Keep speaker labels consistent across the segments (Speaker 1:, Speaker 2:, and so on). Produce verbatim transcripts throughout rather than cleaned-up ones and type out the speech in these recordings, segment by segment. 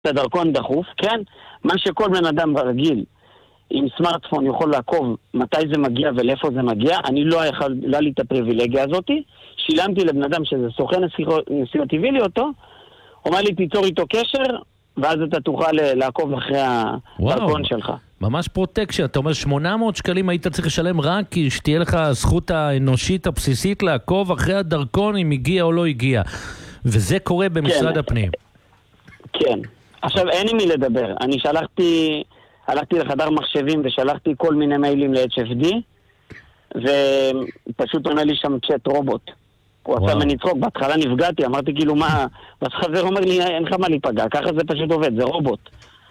Speaker 1: את הדרכון דחוף, כן? מה שכל בן אדם רגיל עם סמארטפון יכול לעקוב מתי זה מגיע ולאיפה זה מגיע, אני לא יכול, לא לי את הפריבילגיה הזאת, שילמתי לבן אדם שזה סוכן נסיעות טבעי לי אותו, אומר לי תיצור איתו קשר, ואז אתה תוכל לעקוב אחרי הדרכון שלך.
Speaker 2: ממש פרוטקשן, אתה אומר שמונה מאות שקלים היית צריך לשלם רק כי שתהיה לך הזכות האנושית הבסיסית לעקוב אחרי הדרכון אם הגיע או לא הגיע. וזה קורה במשרד
Speaker 1: כן.
Speaker 2: הפנים.
Speaker 1: כן. עכשיו אין עם מי לדבר. אני שלחתי, הלכתי לחדר מחשבים ושלחתי כל מיני מיילים ל-אייץ' אף די, ופשוט עונה לי שם צ'אט רובוט. הוא עשה מני צחוק, בהתחלה נפגעתי, אמרתי כאילו מה, ואז חבר אומר לי אין לך מה להיפגע, ככה זה פשוט עובד, זה רובוט.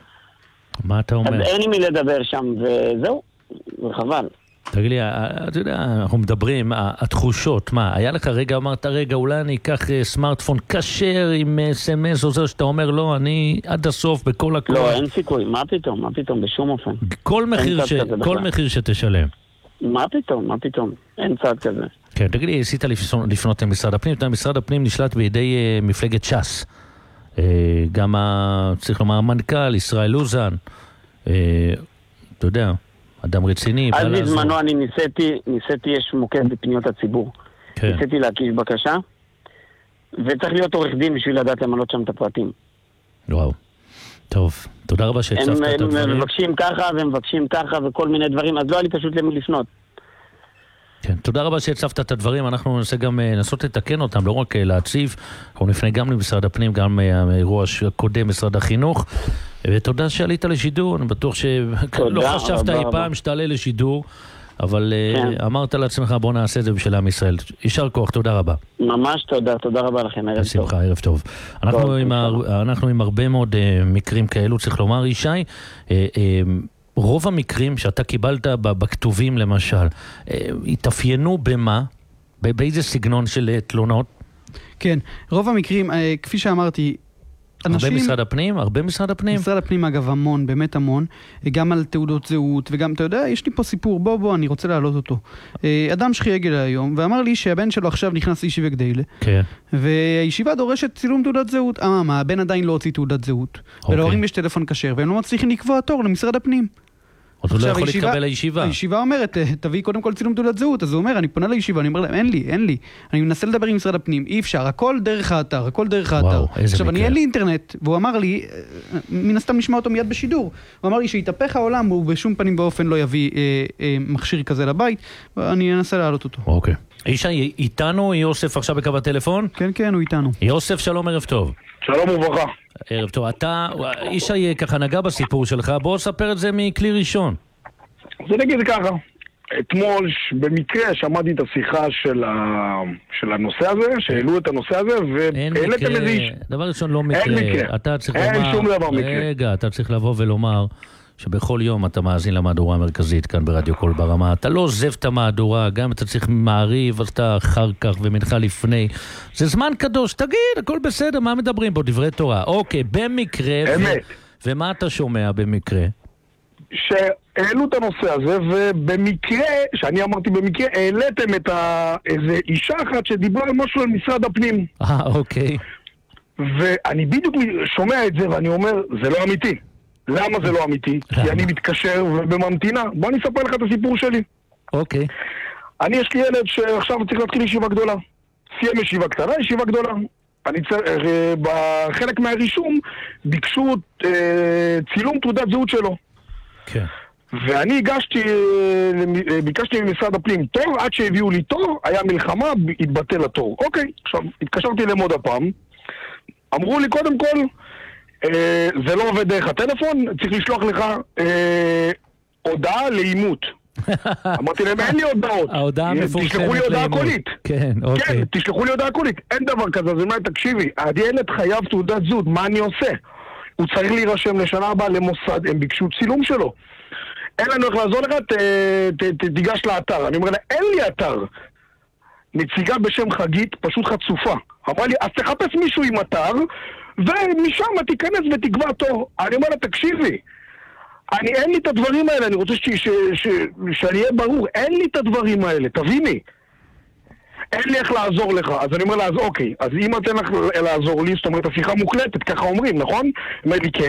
Speaker 2: מה אתה אומר?
Speaker 1: אז אין עם מי לדבר שם, וזהו, וחבל.
Speaker 2: תגיד לי, אתה יודע, אנחנו מדברים, התחושות, מה, היה לך רגע, אמרת רגע, אולי אני אקח סמארטפון כשר עם אס אם אס או זה, שאתה אומר, לא, אני עד הסוף בכל הכל.
Speaker 1: לא, אין סיכוי, מה פתאום, מה פתאום, בשום אופן.
Speaker 2: כל מחיר, ש... כל מחיר שתשלם.
Speaker 1: מה פתאום, מה פתאום, אין צעד כזה.
Speaker 2: כן, תגיד לי, עשית לפנות למשרד הפנים, משרד הפנים נשלט בידי מפלגת ש"ס. גם, צריך לומר, המנכ"ל, ישראל לוזן, אתה יודע, אדם רציני.
Speaker 1: אז בזמנו אני ניסיתי, ניסיתי, יש מוקד בפניות הציבור. כן. ניסיתי להקיש בקשה, וצריך להיות עורך דין בשביל לדעת למלות שם את הפרטים.
Speaker 2: וואו. טוב, תודה רבה שהצפת את הדברים.
Speaker 1: הם מבקשים ככה ומבקשים ככה וכל מיני דברים, אז לא היה לי פשוט למי לפנות.
Speaker 2: כן, תודה רבה שהצפת את הדברים, אנחנו ננסה גם לנסות לתקן אותם, לא רק להציף, אנחנו נפנה גם למשרד הפנים, גם מהאירוע הקודם, משרד החינוך, ותודה שעלית לשידור, אני בטוח שלא חשבת אי פעם שתעלה לשידור, אבל אמרת לעצמך בוא נעשה את זה בשביל עם ישראל. יישר כוח, תודה רבה.
Speaker 1: ממש תודה, תודה רבה לכם, ערב טוב.
Speaker 2: בשמחה, ערב טוב. אנחנו עם הרבה מאוד מקרים כאלו, צריך לומר, ישי, רוב המקרים שאתה קיבלת בכתובים למשל, התאפיינו במה? באיזה סגנון של תלונות?
Speaker 3: כן, רוב המקרים, כפי שאמרתי,
Speaker 2: אנשים... הרבה משרד הפנים? הרבה משרד הפנים?
Speaker 3: משרד הפנים אגב המון, באמת המון, גם על תעודות זהות, וגם, אתה יודע, יש לי פה סיפור, בוא בוא, אני רוצה להעלות אותו. אדם שחייג אליי היום, ואמר לי שהבן שלו עכשיו נכנס לישיבה גדולה,
Speaker 2: כן.
Speaker 3: והישיבה דורשת צילום תעודת זהות. אה, מה, הבן עדיין לא הוציא תעודת זהות, ולהורים יש טלפון כשר, והם לא מצליחים לקבוע תור למשרד הפנים.
Speaker 2: אז הוא לא יכול להתקבל לישיבה.
Speaker 3: הישיבה אומרת, תביא קודם כל צילום תעודת זהות. אז הוא אומר, אני פונה לישיבה, אני אומר להם, אין לי, אין לי. אני מנסה לדבר עם משרד הפנים, אי אפשר, הכל דרך האתר, הכל דרך האתר. עכשיו, אני אין לי אינטרנט, והוא אמר לי, מן הסתם נשמע אותו מיד בשידור, הוא אמר לי שיתהפך העולם, הוא בשום פנים באופן לא יביא מכשיר כזה לבית, ואני אנסה להעלות אותו.
Speaker 2: אוקיי. ישי, איתנו יוסף עכשיו בקו הטלפון?
Speaker 3: כן, כן, הוא איתנו.
Speaker 2: יוסף, שלום, ערב טוב.
Speaker 4: שלום וברכה.
Speaker 2: ערב טוב. אתה, ישי ככה נגע בסיפור שלך, בוא ספר את זה מכלי ראשון.
Speaker 4: זה נגיד ככה, אתמול במקרה שמעתי את השיחה של, ה... של הנושא הזה, שהעלו את הנושא הזה, והעליתם איזה איש.
Speaker 2: דבר ראשון לא מקרה.
Speaker 4: אין מקרה.
Speaker 2: אתה צריך
Speaker 4: אין
Speaker 2: לומר...
Speaker 4: שום דבר מקרה.
Speaker 2: רגע, אתה צריך לבוא ולומר שבכל יום אתה מאזין למהדורה המרכזית כאן ברדיו קול ברמה. אתה לא עוזב את המהדורה, גם אתה צריך מעריב, אז אתה אחר כך ומנחה לפני. זה זמן קדוש, תגיד, הכל בסדר, מה מדברים בו? דברי תורה. אוקיי, במקרה...
Speaker 4: אמת.
Speaker 2: ו... ומה אתה שומע במקרה?
Speaker 4: שהעלו את הנושא הזה, ובמקרה, שאני אמרתי במקרה, העליתם את ה... איזה אישה אחת שדיברה על משהו על משרד הפנים.
Speaker 2: אה, אוקיי.
Speaker 4: ואני בדיוק שומע את זה ואני אומר, זה לא אמיתי. למה זה לא אמיתי? כי אני מתקשר ובממתינה. בוא אני אספר לך את הסיפור שלי.
Speaker 2: אוקיי.
Speaker 4: אני, יש לי ילד שעכשיו צריך להתחיל ישיבה גדולה. סיים ישיבה קטנה, ישיבה גדולה. אני צר... בחלק מהרישום ביקשו אה, צילום תעודת זהות שלו.
Speaker 2: כן.
Speaker 4: ואני הגשתי, ביקשתי ממשרד הפנים תור, עד שהביאו לי תור, היה מלחמה, התבטל התור. אוקיי, עכשיו, התקשרתי להם עוד הפעם, אמרו לי קודם כל, אה, זה לא עובד דרך הטלפון, צריך לשלוח לך אה, הודעה לאימות. אמרתי להם, אין לי הודעות.
Speaker 2: ההודעה מפורסמת
Speaker 4: תשלחו לי הודעה קולית.
Speaker 2: כן, אוקיי.
Speaker 4: כן, תשלחו לי הודעה קולית. אין דבר כזה, אז אומר, תקשיבי, הילד חייב תעודת זהות, מה אני עושה? הוא צריך להירשם לשנה הבאה למוסד, הם ביקשו צילום שלו. אין לנו איך לעזור לך, ת, ת, ת, תיגש לאתר. אני אומר לה, אין לי אתר. נציגה בשם חגית, פשוט חצופה. אמרה לי, אז תחפש מישהו עם אתר, ומשם תיכנס ותקבע תור. אני אומר לה, תקשיבי, אני, אין לי את הדברים האלה, אני רוצה ש, ש, ש, ש, שאני אהיה ברור, אין לי את הדברים האלה, תביני. אין לי איך לעזור לך. אז אני אומר לה, אז אוקיי, אז אם אתן לך לעזור לי, זאת אומרת, השיחה מוקלטת, ככה אומרים, נכון? אומר לי, כן.